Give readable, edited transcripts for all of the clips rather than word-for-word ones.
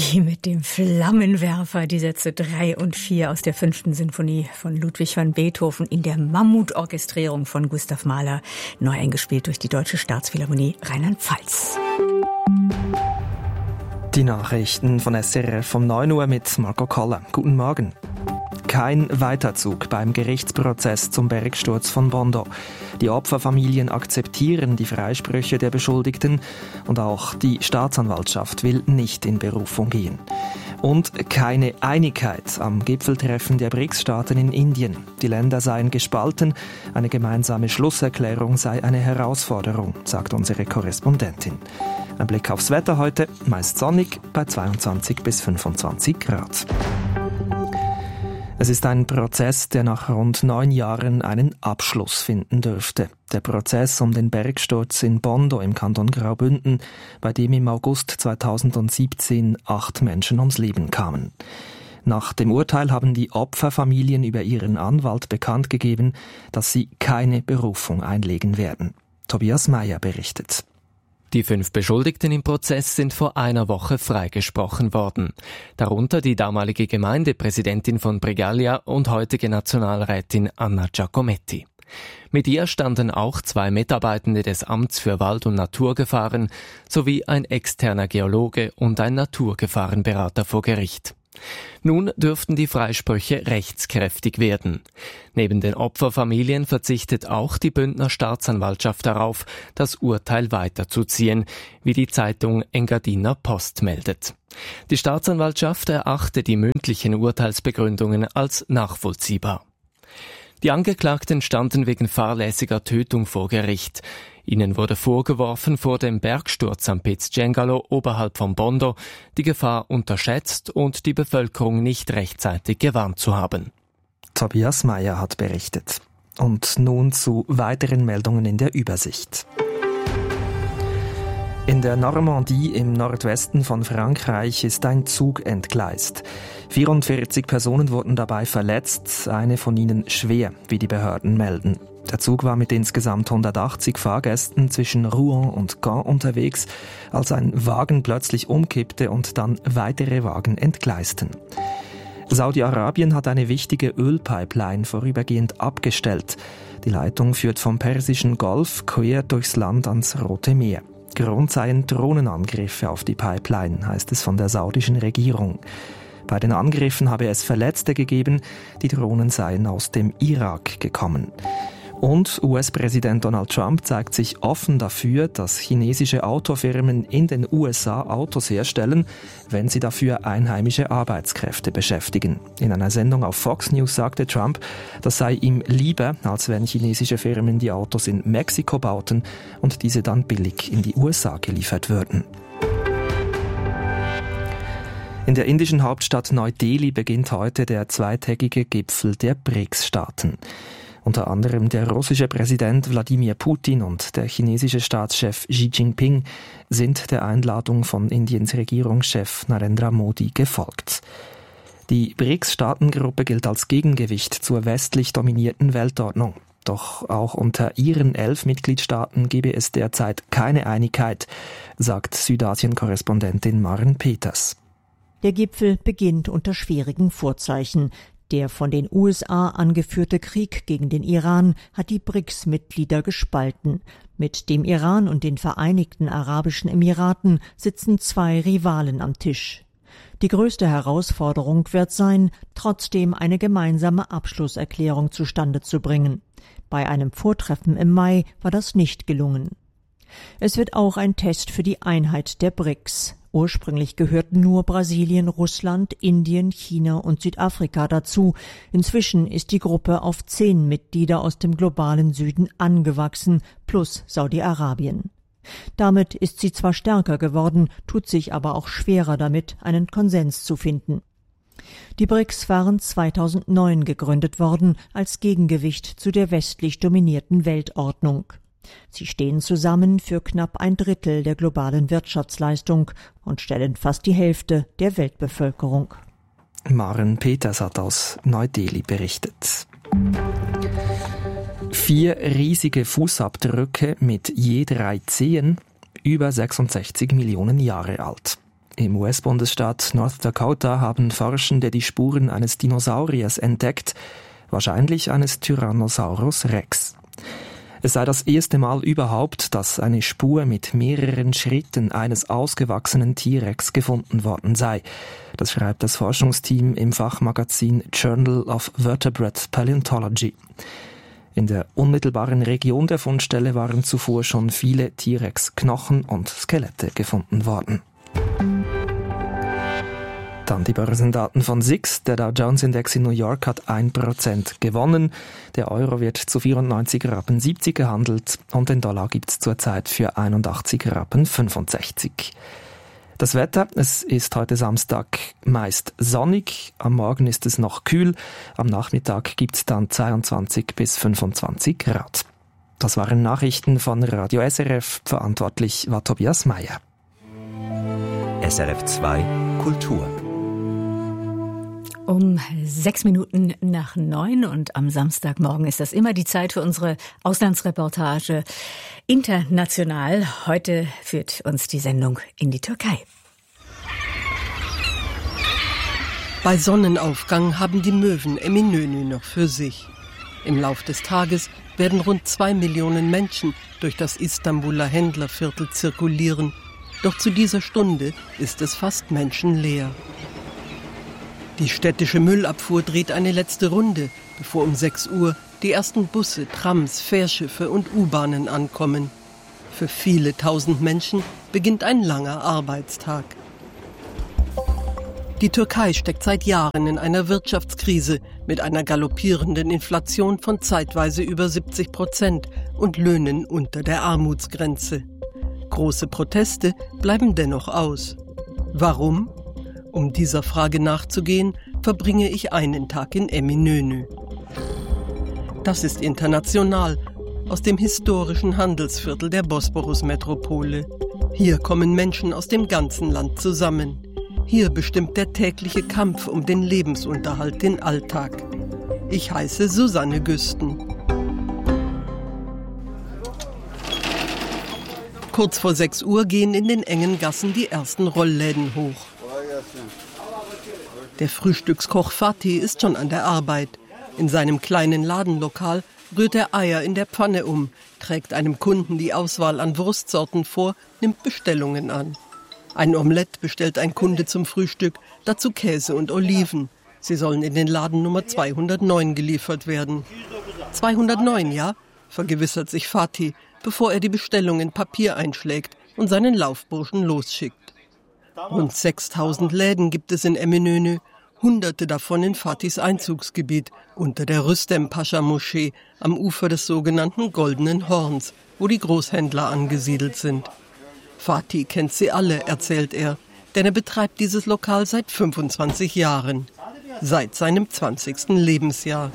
Wie mit dem Flammenwerfer, die Sätze 3 und 4 aus der 5. Sinfonie von Ludwig van Beethoven in der Mammutorchestrierung von Gustav Mahler, neu eingespielt durch die Deutsche Staatsphilharmonie Rheinland-Pfalz. Die Nachrichten von SRF um 9 Uhr mit Marco Koller. Guten Morgen. Kein Weiterzug beim Gerichtsprozess zum Bergsturz von Bondo. Die Opferfamilien akzeptieren die Freisprüche der Beschuldigten und auch die Staatsanwaltschaft will nicht in Berufung gehen. Und keine Einigkeit am Gipfeltreffen der BRICS-Staaten in Indien. Die Länder seien gespalten, eine gemeinsame Schlusserklärung sei eine Herausforderung, sagt unsere Korrespondentin. Ein Blick aufs Wetter heute, meist sonnig bei 22 bis 25 Grad. Es ist ein Prozess, der nach rund 9 Jahren einen Abschluss finden dürfte. Der Prozess um den Bergsturz in Bondo im Kanton Graubünden, bei dem im August 2017 8 Menschen ums Leben kamen. Nach dem Urteil haben die Opferfamilien über ihren Anwalt bekannt gegeben, dass sie keine Berufung einlegen werden. Tobias Meyer berichtet. Die 5 Beschuldigten im Prozess sind vor einer Woche freigesprochen worden. Darunter die damalige Gemeindepräsidentin von Bregaglia und heutige Nationalrätin Anna Giacometti. Mit ihr standen auch 2 Mitarbeitende des Amts für Wald- und Naturgefahren sowie ein externer Geologe und ein Naturgefahrenberater vor Gericht. Nun dürften die Freisprüche rechtskräftig werden. Neben den Opferfamilien verzichtet auch die Bündner Staatsanwaltschaft darauf, das Urteil weiterzuziehen, wie die Zeitung Engadiner Post meldet. Die Staatsanwaltschaft erachte die mündlichen Urteilsbegründungen als nachvollziehbar. Die Angeklagten standen wegen fahrlässiger Tötung vor Gericht. Ihnen wurde vorgeworfen, vor dem Bergsturz am Piz Cengalo oberhalb von Bondo die Gefahr unterschätzt und die Bevölkerung nicht rechtzeitig gewarnt zu haben. Tobias Meyer hat berichtet. Und nun zu weiteren Meldungen in der Übersicht. In der Normandie im Nordwesten von Frankreich ist ein Zug entgleist. 44 Personen wurden dabei verletzt, eine von ihnen schwer, wie die Behörden melden. Der Zug war mit insgesamt 180 Fahrgästen zwischen Rouen und Caen unterwegs, als ein Wagen plötzlich umkippte und dann weitere Wagen entgleisten. Saudi-Arabien hat eine wichtige Ölpipeline vorübergehend abgestellt. Die Leitung führt vom Persischen Golf quer durchs Land ans Rote Meer. Grund seien Drohnenangriffe auf die Pipeline, heißt es von der saudischen Regierung. Bei den Angriffen habe es Verletzte gegeben, die Drohnen seien aus dem Irak gekommen. Und US-Präsident Donald Trump zeigt sich offen dafür, dass chinesische Autofirmen in den USA Autos herstellen, wenn sie dafür einheimische Arbeitskräfte beschäftigen. In einer Sendung auf Fox News sagte Trump, das sei ihm lieber, als wenn chinesische Firmen die Autos in Mexiko bauten und diese dann billig in die USA geliefert würden. In der indischen Hauptstadt Neu-Delhi beginnt heute der zweitägige Gipfel der BRICS-Staaten. Unter anderem der russische Präsident Wladimir Putin und der chinesische Staatschef Xi Jinping sind der Einladung von Indiens Regierungschef Narendra Modi gefolgt. Die BRICS-Staatengruppe gilt als Gegengewicht zur westlich dominierten Weltordnung. Doch auch unter ihren 11 Mitgliedstaaten gebe es derzeit keine Einigkeit, sagt Südasien-Korrespondentin Maren Peters. Der Gipfel beginnt unter schwierigen Vorzeichen. Der von den USA angeführte Krieg gegen den Iran hat die BRICS-Mitglieder gespalten. Mit dem Iran und den Vereinigten Arabischen Emiraten sitzen 2 Rivalen am Tisch. Die größte Herausforderung wird sein, trotzdem eine gemeinsame Abschlusserklärung zustande zu bringen. Bei einem Vortreffen im Mai war das nicht gelungen. Es wird auch ein Test für die Einheit der BRICS. Ursprünglich gehörten nur Brasilien, Russland, Indien, China und Südafrika dazu. Inzwischen ist die Gruppe auf 10 Mitglieder aus dem globalen Süden angewachsen, plus Saudi-Arabien. Damit ist sie zwar stärker geworden, tut sich aber auch schwerer damit, einen Konsens zu finden. Die BRICS waren 2009 gegründet worden als Gegengewicht zu der westlich dominierten Weltordnung. Sie stehen zusammen für knapp 1/3 der globalen Wirtschaftsleistung und stellen fast die Hälfte der Weltbevölkerung. Maren Peters hat aus Neu-Delhi berichtet. 4 riesige Fußabdrücke mit je 3 Zehen, über 66 Millionen Jahre alt. Im US-Bundesstaat North Dakota haben Forschende die Spuren eines Dinosauriers entdeckt, wahrscheinlich eines Tyrannosaurus Rex. Es sei das erste Mal überhaupt, dass eine Spur mit mehreren Schritten eines ausgewachsenen T-Rex gefunden worden sei. Das schreibt das Forschungsteam im Fachmagazin Journal of Vertebrate Paleontology. In der unmittelbaren Region der Fundstelle waren zuvor schon viele T-Rex-Knochen und Skelette gefunden worden. Dann die Börsendaten von SIX. Der Dow Jones Index in New York hat 1% gewonnen. Der Euro wird zu 94,70 Rappen gehandelt und den Dollar gibt's zurzeit für 81,65 Rappen. Das Wetter, es ist heute Samstag meist sonnig, am Morgen ist es noch kühl, am Nachmittag gibt's dann 22 bis 25 Grad. Das waren Nachrichten von Radio SRF, verantwortlich war Tobias Meyer. SRF 2 Kultur. Um 6 Minuten nach 9 und am Samstagmorgen ist das immer die Zeit für unsere Auslandsreportage international. Heute führt uns die Sendung in die Türkei. Bei Sonnenaufgang haben die Möwen Eminönü noch für sich. Im Lauf des Tages werden rund 2 Millionen Menschen durch das Istanbuler Händlerviertel zirkulieren. Doch zu dieser Stunde ist es fast menschenleer. Die städtische Müllabfuhr dreht eine letzte Runde, bevor um 6 Uhr die ersten Busse, Trams, Fährschiffe und U-Bahnen ankommen. Für viele tausend Menschen beginnt ein langer Arbeitstag. Die Türkei steckt seit Jahren in einer Wirtschaftskrise mit einer galoppierenden Inflation von zeitweise über 70% und Löhnen unter der Armutsgrenze. Große Proteste bleiben dennoch aus. Warum? Um dieser Frage nachzugehen, verbringe ich einen Tag in Eminönü. Das ist international, aus dem historischen Handelsviertel der Bosporus-Metropole. Hier kommen Menschen aus dem ganzen Land zusammen. Hier bestimmt der tägliche Kampf um den Lebensunterhalt den Alltag. Ich heiße Susanne Güsten. Kurz vor 6 Uhr gehen in den engen Gassen die ersten Rollläden hoch. Der Frühstückskoch Fatih ist schon an der Arbeit. In seinem kleinen Ladenlokal rührt er Eier in der Pfanne um, trägt einem Kunden die Auswahl an Wurstsorten vor, nimmt Bestellungen an. Ein Omelett bestellt ein Kunde zum Frühstück, dazu Käse und Oliven. Sie sollen in den Laden Nummer 209 geliefert werden. 209, ja, vergewissert sich Fatih, bevor er die Bestellung in Papier einschlägt und seinen Laufburschen losschickt. Rund 6000 Läden gibt es in Eminönü, Hunderte davon in Fatihs Einzugsgebiet unter der Rüstem-Pascha-Moschee am Ufer des sogenannten Goldenen Horns, wo die Großhändler angesiedelt sind. Fatih kennt sie alle, erzählt er, denn er betreibt dieses Lokal seit 25 Jahren, seit seinem 20. Lebensjahr.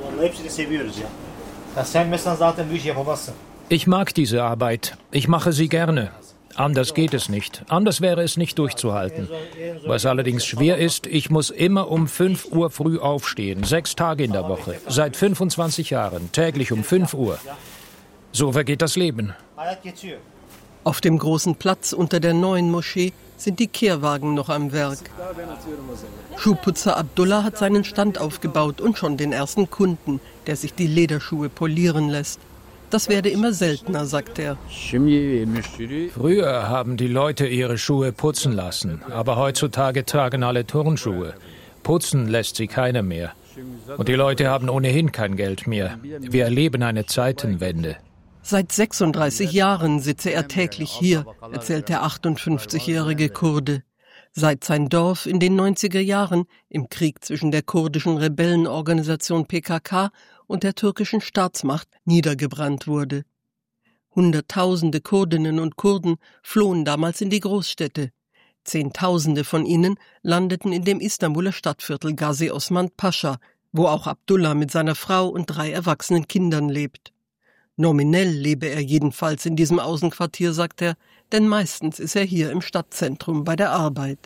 Ich mag diese Arbeit. Ich mache sie gerne. Anders geht es nicht. Anders wäre es nicht durchzuhalten. Was allerdings schwer ist, ich muss immer um 5 Uhr früh aufstehen, 6 Tage in der Woche, seit 25 Jahren, täglich um 5 Uhr. So vergeht das Leben. Auf dem großen Platz unter der neuen Moschee sind die Kehrwagen noch am Werk. Schuhputzer Abdullah hat seinen Stand aufgebaut und schon den ersten Kunden, der sich die Lederschuhe polieren lässt. Das werde immer seltener, sagt er. Früher haben die Leute ihre Schuhe putzen lassen, aber heutzutage tragen alle Turnschuhe. Putzen lässt sie keiner mehr. Und die Leute haben ohnehin kein Geld mehr. Wir erleben eine Zeitenwende. Seit 36 Jahren sitze er täglich hier, erzählt der 58-jährige Kurde. Seit sein Dorf in den 90er Jahren im Krieg zwischen der kurdischen Rebellenorganisation PKK und der türkischen Staatsmacht niedergebrannt wurde. Hunderttausende Kurdinnen und Kurden flohen damals in die Großstädte. Zehntausende von ihnen landeten in dem Istanbuler Stadtviertel Gazi Osman Pascha, wo auch Abdullah mit seiner Frau und 3 erwachsenen Kindern lebt. Nominell lebe er jedenfalls in diesem Außenquartier, sagt er, denn meistens ist er hier im Stadtzentrum bei der Arbeit.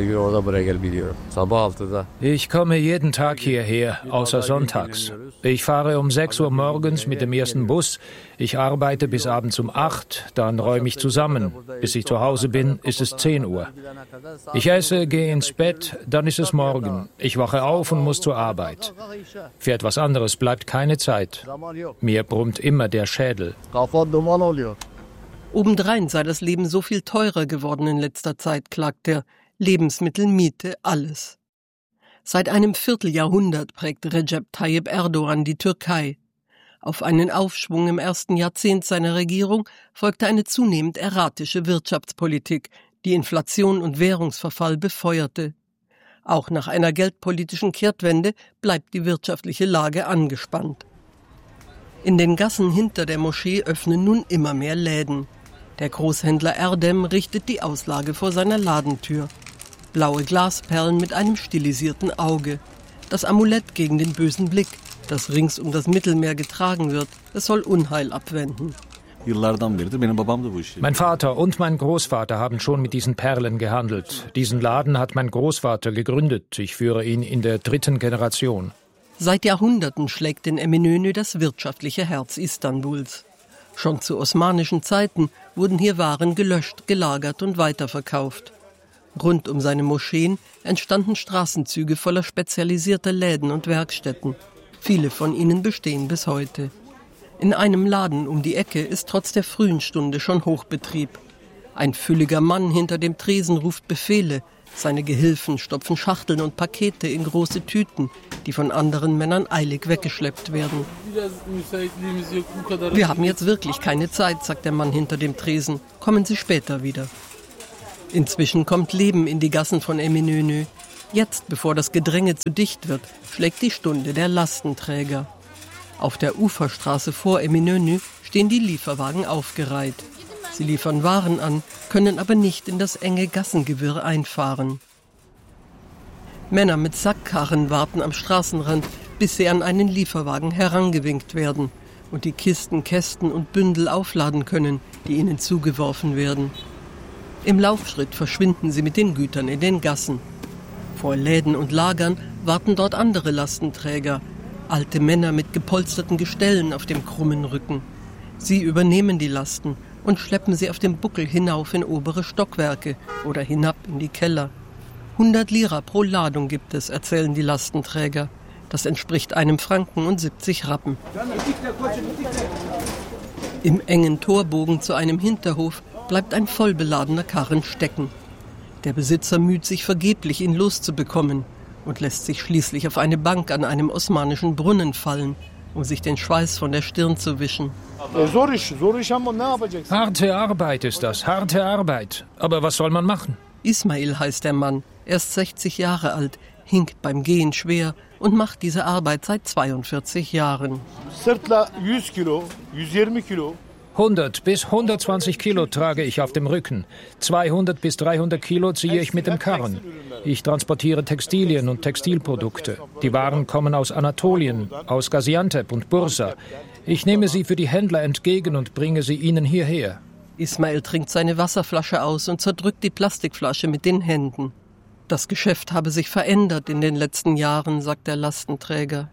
Ich komme jeden Tag hierher, außer sonntags. Ich fahre um 6 Uhr morgens mit dem ersten Bus. Ich arbeite bis abends um 8, dann räume ich zusammen. Bis ich zu Hause bin, ist es 10 Uhr. Ich esse, gehe ins Bett, dann ist es morgen. Ich wache auf und muss zur Arbeit. Für etwas anderes bleibt keine Zeit. Mir brummt immer der Schädel. Obendrein sei das Leben so viel teurer geworden in letzter Zeit, klagt er. Lebensmittel, Miete, alles. Seit einem Vierteljahrhundert prägt Recep Tayyip Erdogan die Türkei. Auf einen Aufschwung im ersten Jahrzehnt seiner Regierung folgte eine zunehmend erratische Wirtschaftspolitik, die Inflation und Währungsverfall befeuerte. Auch nach einer geldpolitischen Kehrtwende bleibt die wirtschaftliche Lage angespannt. In den Gassen hinter der Moschee öffnen nun immer mehr Läden. Der Großhändler Erdem richtet die Auslage vor seiner Ladentür. Blaue Glasperlen mit einem stilisierten Auge. Das Amulett gegen den bösen Blick, das rings um das Mittelmeer getragen wird. Es soll Unheil abwenden. Mein Vater und mein Großvater haben schon mit diesen Perlen gehandelt. Diesen Laden hat mein Großvater gegründet. Ich führe ihn in der 3. Generation. Seit Jahrhunderten schlägt in Eminönü das wirtschaftliche Herz Istanbuls. Schon zu osmanischen Zeiten wurden hier Waren gelöscht, gelagert und weiterverkauft. Rund um seine Moscheen entstanden Straßenzüge voller spezialisierter Läden und Werkstätten. Viele von ihnen bestehen bis heute. In einem Laden um die Ecke ist trotz der frühen Stunde schon Hochbetrieb. Ein fülliger Mann hinter dem Tresen ruft Befehle. Seine Gehilfen stopfen Schachteln und Pakete in große Tüten, die von anderen Männern eilig weggeschleppt werden. Wir haben jetzt wirklich keine Zeit, sagt der Mann hinter dem Tresen. Kommen Sie später wieder. Inzwischen kommt Leben in die Gassen von Eminönü. Jetzt, bevor das Gedränge zu dicht wird, schlägt die Stunde der Lastenträger. Auf der Uferstraße vor Eminönü stehen die Lieferwagen aufgereiht. Sie liefern Waren an, können aber nicht in das enge Gassengewirr einfahren. Männer mit Sackkarren warten am Straßenrand, bis sie an einen Lieferwagen herangewinkt werden und die Kisten, Kästen und Bündel aufladen können, die ihnen zugeworfen werden. Im Laufschritt verschwinden sie mit den Gütern in den Gassen. Vor Läden und Lagern warten dort andere Lastenträger, alte Männer mit gepolsterten Gestellen auf dem krummen Rücken. Sie übernehmen die Lasten und schleppen sie auf dem Buckel hinauf in obere Stockwerke oder hinab in die Keller. 100 Lira pro Ladung gibt es, erzählen die Lastenträger. Das entspricht 1 Franken und 70 Rappen. Im engen Torbogen zu einem Hinterhof bleibt ein vollbeladener Karren stecken. Der Besitzer müht sich vergeblich, ihn loszubekommen und lässt sich schließlich auf eine Bank an einem osmanischen Brunnen fallen, um sich den Schweiß von der Stirn zu wischen. Harte Arbeit ist das, harte Arbeit. Aber was soll man machen? Ismail heißt der Mann, erst 60 Jahre alt, hinkt beim Gehen schwer und macht diese Arbeit seit 42 Jahren. 100 bis 120 Kilo trage ich auf dem Rücken. 200 bis 300 Kilo ziehe ich mit dem Karren. Ich transportiere Textilien und Textilprodukte. Die Waren kommen aus Anatolien, aus Gaziantep und Bursa. Ich nehme sie für die Händler entgegen und bringe sie ihnen hierher. Ismail trinkt seine Wasserflasche aus und zerdrückt die Plastikflasche mit den Händen. Das Geschäft habe sich verändert in den letzten Jahren, sagt der Lastenträger.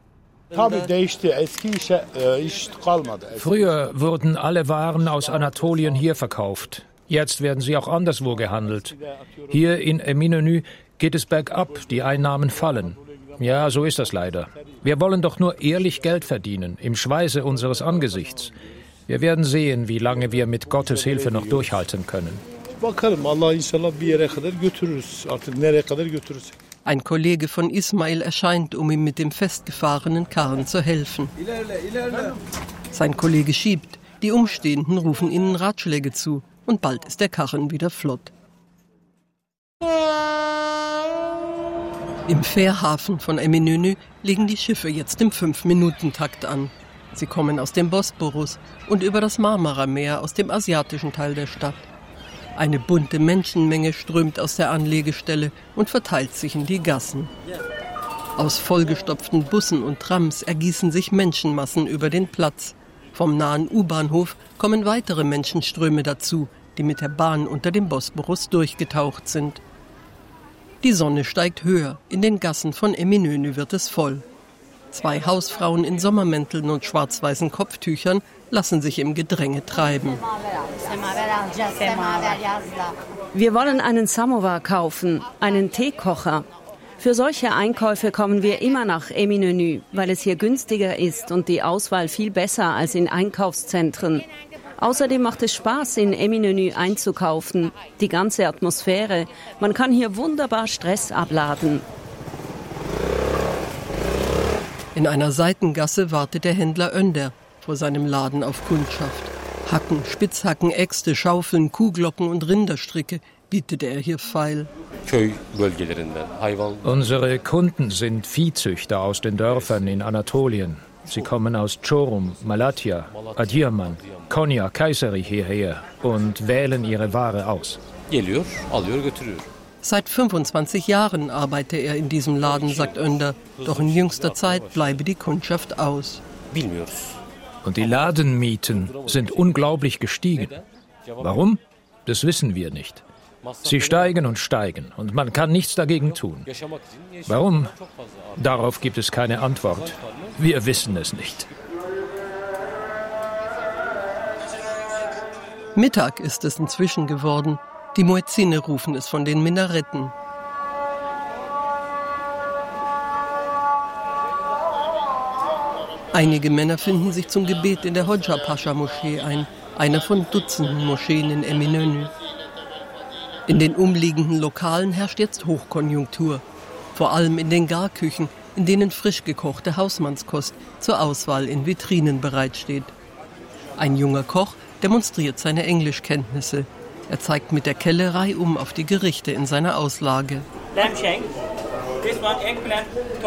Früher wurden alle Waren aus Anatolien hier verkauft. Jetzt werden sie auch anderswo gehandelt. Hier in Eminönü geht es bergab, die Einnahmen fallen. Ja, so ist das leider. Wir wollen doch nur ehrlich Geld verdienen, im Schweiße unseres Angesichts. Wir werden sehen, wie lange wir mit Gottes Hilfe noch durchhalten können. Ein Kollege von Ismail erscheint, um ihm mit dem festgefahrenen Karren zu helfen. Sein Kollege schiebt, die Umstehenden rufen ihnen Ratschläge zu und bald ist der Karren wieder flott. Im Fährhafen von Eminönü legen die Schiffe jetzt im 5-Minuten-Takt an. Sie kommen aus dem Bosporus und über das Marmarameer aus dem asiatischen Teil der Stadt. Eine bunte Menschenmenge strömt aus der Anlegestelle und verteilt sich in die Gassen. Aus vollgestopften Bussen und Trams ergießen sich Menschenmassen über den Platz. Vom nahen U-Bahnhof kommen weitere Menschenströme dazu, die mit der Bahn unter dem Bosporus durchgetaucht sind. Die Sonne steigt höher, in den Gassen von Eminönü wird es voll. 2 Hausfrauen in Sommermänteln und schwarz-weißen Kopftüchern lassen sich im Gedränge treiben. Wir wollen einen Samovar kaufen, einen Teekocher. Für solche Einkäufe kommen wir immer nach Eminönü, weil es hier günstiger ist und die Auswahl viel besser als in Einkaufszentren. Außerdem macht es Spaß, in Eminönü einzukaufen. Die ganze Atmosphäre. Man kann hier wunderbar Stress abladen. In einer Seitengasse wartet der Händler Önder vor seinem Laden auf Kundschaft. Hacken, Spitzhacken, Äxte, Schaufeln, Kuhglocken und Rinderstricke bietet er hier feil. Unsere Kunden sind Viehzüchter aus den Dörfern in Anatolien. Sie kommen aus Çorum, Malatya, Adıyaman, Konya, Kayseri hierher und wählen ihre Ware aus. Seit 25 Jahren arbeite er in diesem Laden, sagt Önder. Doch in jüngster Zeit bleibe die Kundschaft aus. Und die Ladenmieten sind unglaublich gestiegen. Warum? Das wissen wir nicht. Sie steigen und man kann nichts dagegen tun. Warum? Darauf gibt es keine Antwort. Wir wissen es nicht. Mittag ist es inzwischen geworden. Die Muezzine rufen es von den Minaretten. Einige Männer finden sich zum Gebet in der Hoca-Pascha-Moschee ein, einer von Dutzenden Moscheen in Eminönü. In den umliegenden Lokalen herrscht jetzt Hochkonjunktur. Vor allem in den Garküchen, in denen frisch gekochte Hausmannskost zur Auswahl in Vitrinen bereitsteht. Ein junger Koch demonstriert seine Englischkenntnisse. Er zeigt mit der Kellerei auf die Gerichte in seiner Auslage.